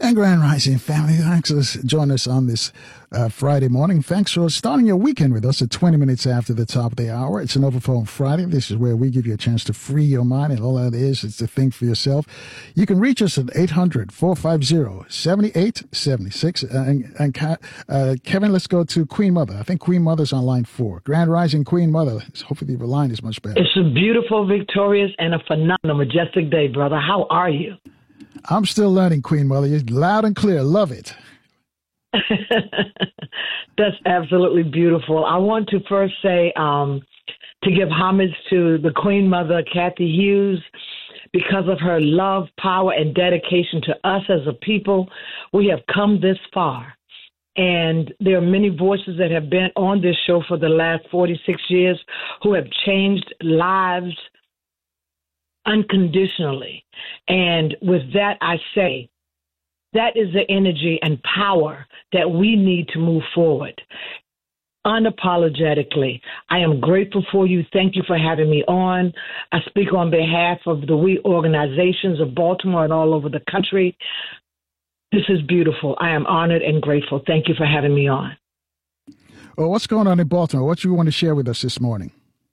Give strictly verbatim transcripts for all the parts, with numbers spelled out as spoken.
And Grand Rising family, thanks for joining us on this uh, Friday morning. Thanks for starting your weekend with us at twenty minutes after the top of the hour. It's an Overflow Friday. This is where we give you a chance to free your mind, and all that is is to think for yourself. You can reach us at eight hundred, four five zero, seven eight seven six. Uh, and and uh, Kevin, let's go to Queen Mother. I think Queen Mother's on line four. Grand Rising Queen Mother. Hopefully the line is much better. It's a beautiful, victorious, and a phenomenal, majestic day, brother. How are you? I'm still learning, Queen Mother. You're loud and clear. Love it. That's absolutely beautiful. I want to first say um, to give homage to the Queen Mother, Kathy Hughes, because of her love, power, and dedication to us as a people. We have come this far. And there are many voices that have been on this show for the last forty-six years who have changed lives unconditionally. And with that, I say, that is the energy and power that we need to move forward. Unapologetically, I am grateful for you. Thank you for having me on. I speak on behalf of the We organizations of Baltimore and all over the country. This is beautiful. I am honored and grateful. Thank you for having me on. Well, what's going on in Baltimore? What do you want to share with us this morning?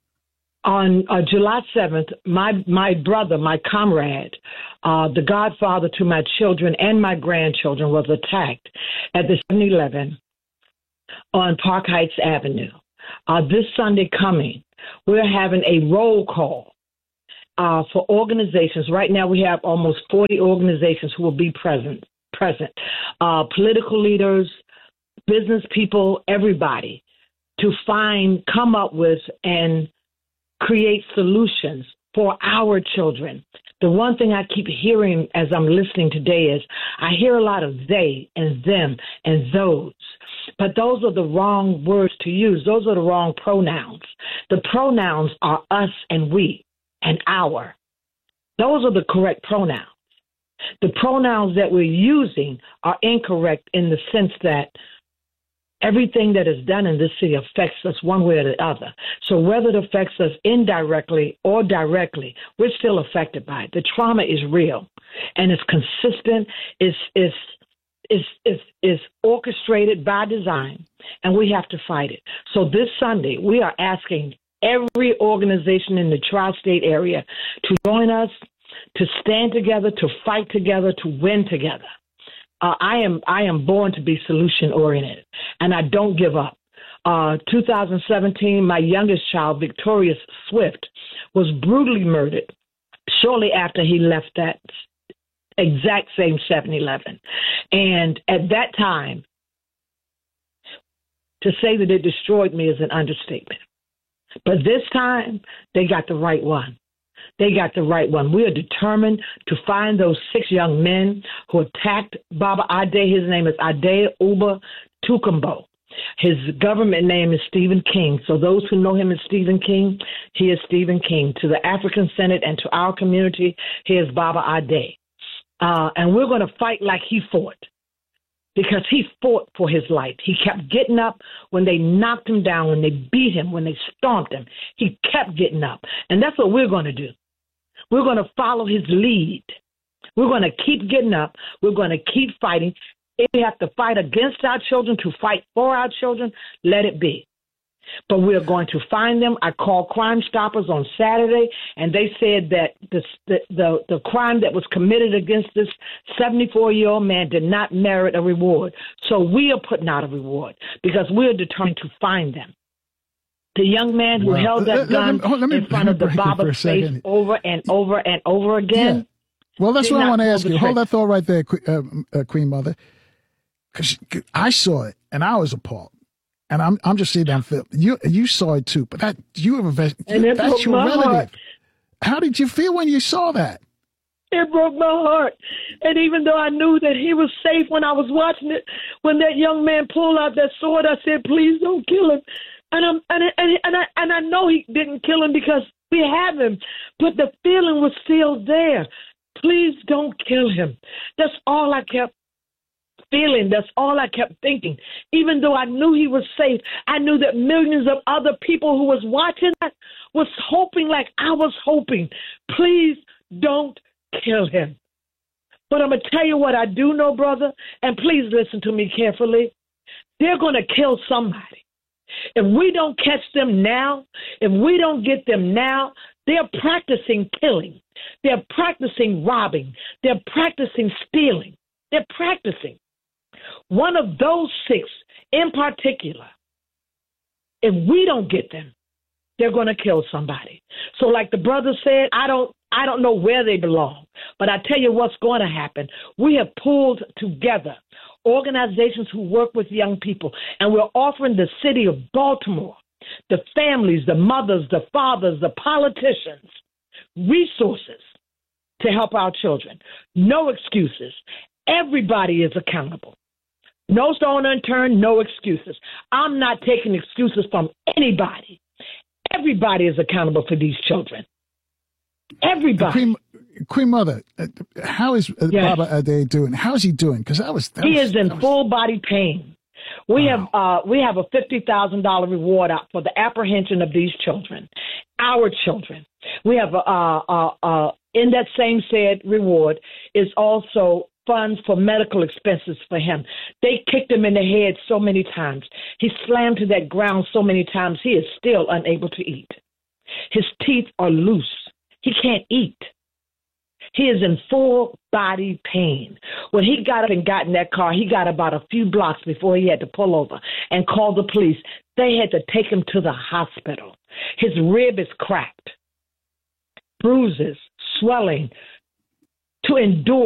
On uh, July seventh, my my brother, my comrade, uh, the godfather to my children and my grandchildren, was attacked at the seven eleven on Park Heights Avenue. Uh, this Sunday coming, we're having a roll call uh, for organizations. Right now, we have almost forty organizations who will be present. Present, uh, political leaders, business people, everybody, to find, come up with, and create solutions for our children. The one thing I keep hearing as I'm listening today is I hear a lot of they and them and those, but those are the wrong words to use. Those are the wrong pronouns. The pronouns are us and we and our. Those are the correct pronouns. The pronouns that we're using are incorrect in the sense that everything that is done in this city affects us one way or the other. So whether it affects us indirectly or directly, we're still affected by it. The trauma is real, and it's consistent, it's, it's, it's, it's, it's orchestrated by design, and we have to fight it. So this Sunday, we are asking every organization in the tri-state area to join us, to stand together, to fight together, to win together. Uh, I am I am born to be solution oriented, and I don't give up. Uh, two thousand seventeen, my youngest child, Victorious Swift, was brutally murdered shortly after he left that exact same seven eleven. And at that time, to say that it destroyed me is an understatement. But this time, they got the right one. They got the right one. We are determined to find those six young men who attacked Baba Ade. His name is Ade Uba Tukumbo. His government name is Stephen King. So those who know him as Stephen King, he is Stephen King. To the African Senate and to our community, he is Baba Ade. Uh, and we're going to fight like he fought, because he fought for his life. He kept getting up when they knocked him down, when they beat him, when they stomped him. He kept getting up. And that's what we're going to do. We're going to follow his lead. We're going to keep getting up. We're going to keep fighting. If we have to fight against our children to fight for our children, let it be. But we're going to find them. I called Crime Stoppers on Saturday, and they said that the, the, the, the crime that was committed against this seventy-four-year-old man did not merit a reward. So we are putting out a reward because we are determined to find them. The young man who wow. held that let, gun let me, let me, in front of the Baba's face over and over and over again. Yeah. Well, that's what I want to ask you. Hold trick. that thought right there, uh, uh, Queen Mother. Because I saw it, and I was appalled. And I'm I'm just sitting down, Phil. You you saw it too, but that you have a and it that's your my relative. Heart. How did you feel when you saw that? It broke my heart. And even though I knew that he was safe when I was watching it, when that young man pulled out that sword, I said, "Please don't kill him." And I'm and and and I and I know he didn't kill him because we have him, but the feeling was still there. Please don't kill him. That's all I kept feeling. That's all I kept thinking. Even though I knew he was safe, I knew that millions of other people who was watching that was hoping like I was hoping. Please don't kill him. But I'm going to tell you what I do know, brother, and please listen to me carefully. They're going to kill somebody. If we don't catch them now, if we don't get them now, they're practicing killing. They're practicing robbing. They're practicing stealing. They're practicing. One of those six in particular, if we don't get them, they're going to kill somebody. So like the brother said, I don't I don't know where they belong, but I tell you what's going to happen. We have pulled together organizations who work with young people, and we're offering the city of Baltimore, the families, the mothers, the fathers, the politicians, resources to help our children. No excuses. Everybody is accountable. No stone unturned, no excuses. I'm not taking excuses from anybody. Everybody is accountable for these children. Everybody. Queen, Queen Mother, uh, how is uh, yes. Baba Ade doing? How is he doing? Because I was. That he was, is in was... full body pain. We wow. have uh, we have a fifty thousand dollar reward out for the apprehension of these children, our children. We have uh, uh, uh, in that same said reward is also funds for medical expenses for him. They kicked him in the head so many times. He slammed to that ground so many times. He is still unable to eat. His teeth are loose. He can't eat. He is in full body pain. When he got up and got in that car, he got about a few blocks before he had to pull over and call the police. They had to take him to the hospital. His rib is cracked, bruises, swelling, to endure